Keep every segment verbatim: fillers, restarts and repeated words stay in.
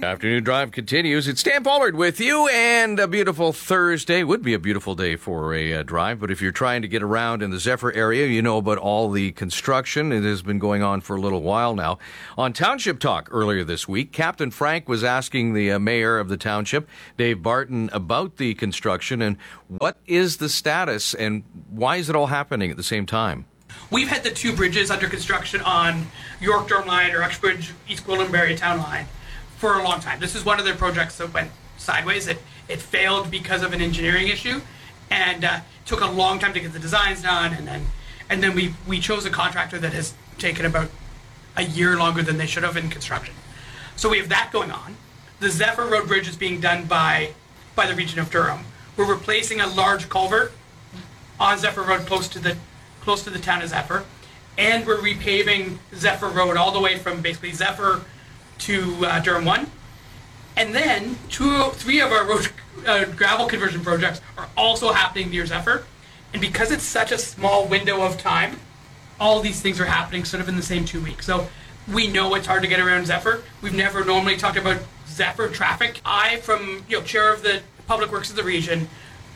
Afternoon Drive continues. It's Dan Pollard with you, and a beautiful Thursday. Would be a beautiful day for a uh, drive, but if you're trying to get around in the Zephyr area, you know about all the construction. It has been going on for a little while now. On Township Talk earlier this week, Captain Frank was asking the uh, mayor of the township, Dave Barton, about the construction and what is the status and why is it all happening at the same time? We've had the two bridges under construction on York Durham Line or Uxbridge East Gwillimbury Town Line for a long time. This is one of their projects that went sideways. It, it failed because of an engineering issue, and uh, took a long time to get the designs done. And then, and then we we chose a contractor that has taken about a year longer than they should have in construction. So we have that going on. The Zephyr Road Bridge is being done by by the region of Durham. We're replacing a large culvert on Zephyr Road close to the close to the town of Zephyr, and we're repaving Zephyr Road all the way from basically Zephyr to uh, Durham one. And then two, three of our road, uh, gravel conversion projects are also happening near Zephyr. And because it's such a small window of time, all these things are happening sort of in the same two weeks. So we know it's hard to get around Zephyr. We've never normally talked about Zephyr traffic. I, from you know, chair of the Public Works of the region,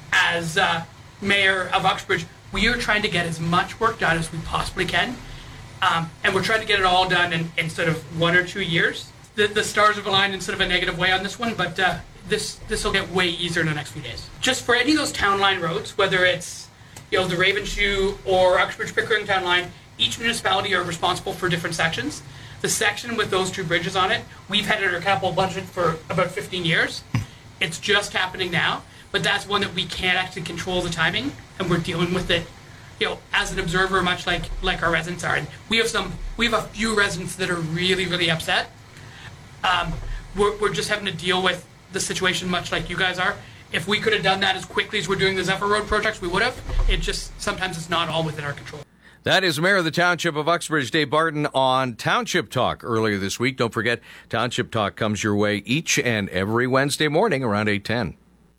as uh, mayor of Uxbridge, we are trying to get as much work done as we possibly can. Um, and we're trying to get it all done in, in sort of one or two years. The, the stars have aligned in sort of a negative way on this one, but uh, this this will get way easier in the next few days. Just for any of those town line roads, whether it's you know the Ravenshoe or Uxbridge Pickering town line, each municipality are responsible for different sections. The section with those two bridges on it, we've had it in our capital budget for about fifteen years. It's just happening now, but that's one that we can't actually control the timing, and we're dealing with it, you know, as an observer, much like like our residents are. And we have some, we have a few residents that are really, really upset. Um, we're, we're just having to deal with the situation much like you guys are. If we could have done that as quickly as we're doing the Zephyr Road projects, we would have. It just, sometimes it's not all within our control. That is Mayor of the Township of Uxbridge, Dave Barton, on Township Talk earlier this week. Don't forget, Township Talk comes your way each and every Wednesday morning around eight ten.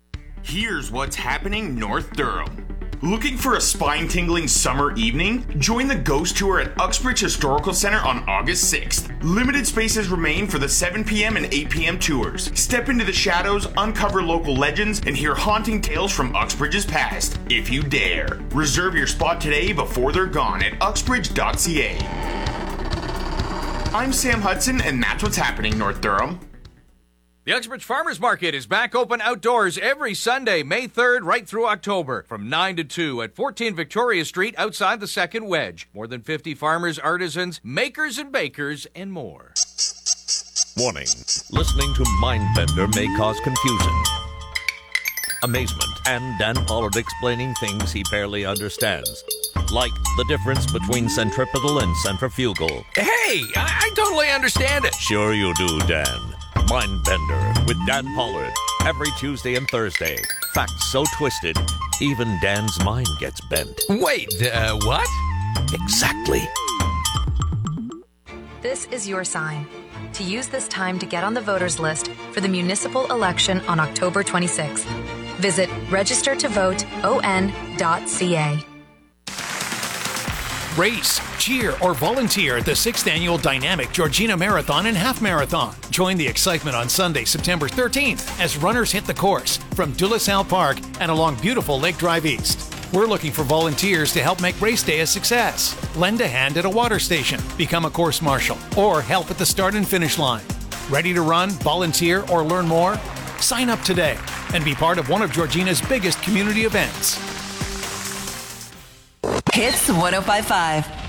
Here's what's happening North Durham. Looking for a spine-tingling summer evening? Join the Ghost Tour at Uxbridge Historical Center on August sixth. Limited spaces remain for the seven p.m. and eight p.m. tours. Step into the shadows, uncover local legends, and hear haunting tales from Uxbridge's past, if you dare. Reserve your spot today before they're gone at uxbridge dot c a. I'm Sam Hudson, and that's what's happening North Durham. The Uxbridge Farmers Market is back open outdoors every Sunday, May third, right through October, from nine to two at fourteen Victoria Street outside the Second Wedge. More than fifty farmers, artisans, makers and bakers, and more. Warning. Listening to Mindbender may cause confusion, amazement, and Dan Pollard explaining things he barely understands. Like the difference between centripetal and centrifugal. Hey, I, I totally understand it. Sure you do, Dan. Mindbender with Dan Pollard. Every Tuesday and Thursday. Facts so twisted, even Dan's mind gets bent. Wait, uh, what? Exactly. This is your sign to use this time to get on the voters list for the municipal election on October twenty-sixth. Visit register to vote o n dot c a. Race, cheer, or volunteer at the sixth Annual Dynamic Georgina Marathon and Half Marathon. Join the excitement on Sunday, September thirteenth, as runners hit the course from De La Salle Park and along beautiful Lake Drive East. We're looking for volunteers to help make race day a success. Lend a hand at a water station, become a course marshal, or help at the start and finish line. Ready to run, volunteer, or learn more? Sign up today and be part of one of Georgina's biggest community events. Hits one oh five point five.